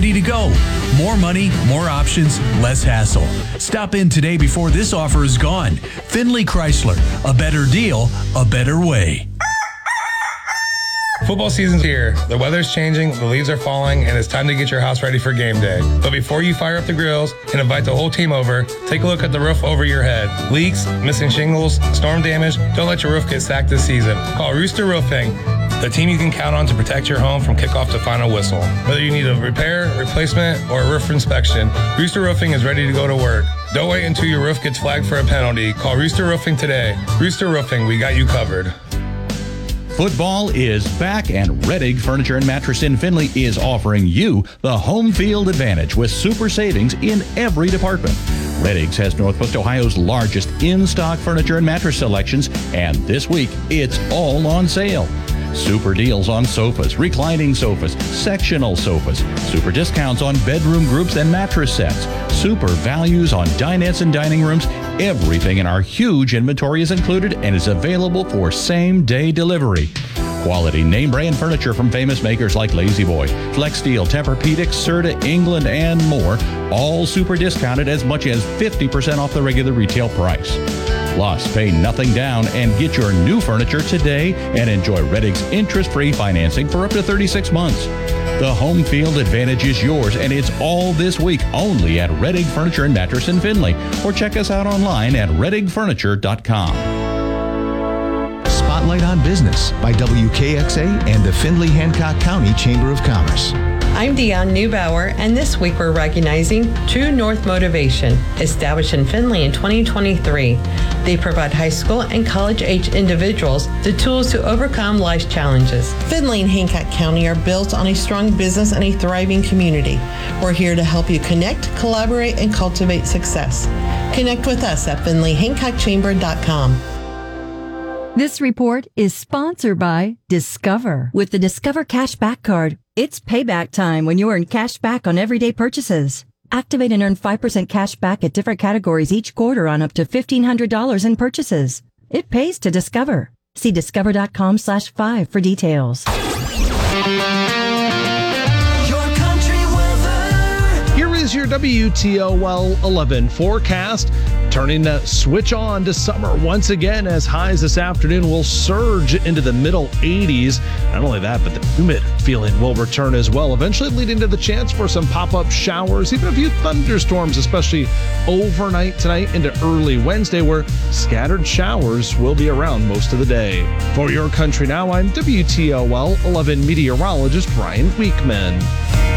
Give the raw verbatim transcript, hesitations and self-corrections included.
ready to go. More money, more options, less hassle. Stop in today before this offer is gone. Finley Chrysler. A better deal, a better way. Football season's here. The weather's changing, the leaves are falling, and it's time to get your house ready for game day. But before you fire up the grills and invite the whole team over, take a look at the roof over your head. Leaks, missing shingles, storm damage, don't let your roof get sacked this season. Call Rooster Roofing, the team you can count on to protect your home from kickoff to final whistle. Whether you need a repair, replacement, or a roof inspection, Rooster Roofing is ready to go to work. Don't wait until your roof gets flagged for a penalty. Call Rooster Roofing today. Rooster Roofing, we got you covered. Football is back, and Reddig Furniture and Mattress in Findlay is offering you the home field advantage with super savings in every department. Reddig's has Northwest Ohio's largest in-stock furniture and mattress selections, and this week it's all on sale. Super deals on sofas, reclining sofas, sectional sofas, super discounts on bedroom groups and mattress sets, super values on dinettes and dining rooms. Everything in our huge inventory is included and is available for same-day delivery. Quality name-brand furniture from famous makers like La-Z-Boy, Flex Steel, Tempur-Pedic, Serta, England, and more, all super discounted as much as fifty percent off the regular retail price. Plus, pay nothing down and get your new furniture today and enjoy Reddig's interest-free financing for up to thirty-six months. The home field advantage is yours, and it's all this week only at Reddig Furniture and Mattress in Findlay, or check us out online at reddig furniture dot com. Spotlight on Business by W K X A and the Findlay Hancock County Chamber of Commerce. I'm Dionne Neubauer, and this week we're recognizing True North Motivation, established in Findlay in twenty twenty-three. They provide high school and college-age individuals the tools to overcome life's challenges. Findlay and Hancock County are built on a strong business and a thriving community. We're here to help you connect, collaborate, and cultivate success. Connect with us at finlay hancock chamber dot com. This report is sponsored by Discover. With the Discover Cashback Card, it's payback time when you earn cash back on everyday purchases. Activate and earn five percent cash back at different categories each quarter on up to fifteen hundred dollars in purchases. It pays to Discover. See discover dot com slash five for details. Here is your W T O L eleven forecast. Turning the switch on to summer once again, as highs this afternoon will surge into the middle eighties. Not only that, but the humid feeling will return as well, eventually leading to the chance for some pop-up showers, even a few thunderstorms, especially overnight tonight into early Wednesday, where scattered showers will be around most of the day. For Your Country Now, I'm W T O L eleven meteorologist Ryan Weekman.